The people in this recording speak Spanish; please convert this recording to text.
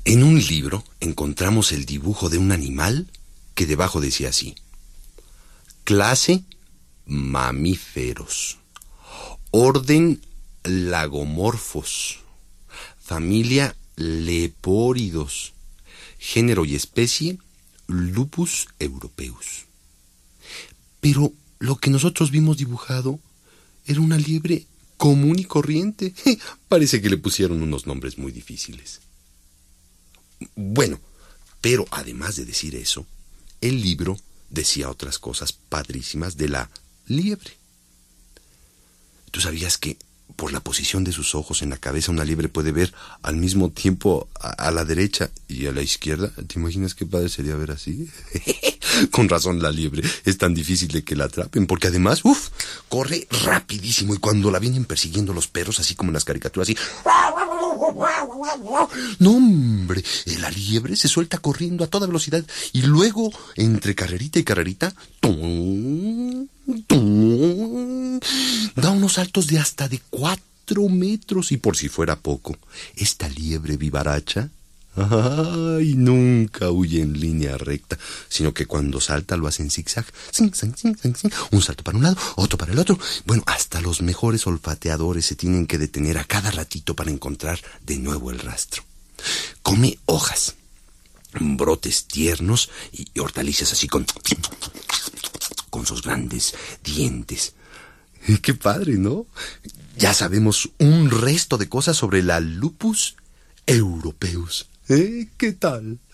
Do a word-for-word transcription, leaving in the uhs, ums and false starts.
En un libro encontramos el dibujo de un animal que debajo decía así: clase mamíferos, orden lagomorfos, familia lepóridos, género y especie Lupus europeus. Pero lo que nosotros vimos dibujado era una liebre común y corriente. Parece que le pusieron unos nombres muy difíciles. Bueno, pero además de decir eso, el libro decía otras cosas padrísimas de la liebre. ¿Tú sabías que por la posición de sus ojos en la cabeza una liebre puede ver al mismo tiempo a, a la derecha y a la izquierda? ¿Te imaginas qué padre sería ver así? Con razón la liebre es tan difícil de que la atrapen, porque además, uff, corre rapidísimo, y cuando la vienen persiguiendo los perros, así como en las caricaturas, así... No, hombre, la liebre se suelta corriendo a toda velocidad y luego, entre carrerita y carrerita, ¡tum! ¡tum! Da unos saltos de hasta de cuatro metros, y por si fuera poco, esta liebre vivaracha, ay, nunca huye en línea recta, sino que cuando salta lo hace en zigzag, zing, zing, zing, zing, zing. Un salto para un lado, otro para el otro. Bueno, hasta los mejores olfateadores se tienen que detener a cada ratito para encontrar de nuevo el rastro. Come hojas, brotes tiernos y hortalizas así con, con sus grandes dientes. ¡Qué padre!, ¿no? Ya sabemos un resto de cosas sobre la Lupus europeus. ¿Eh? ¿Qué tal?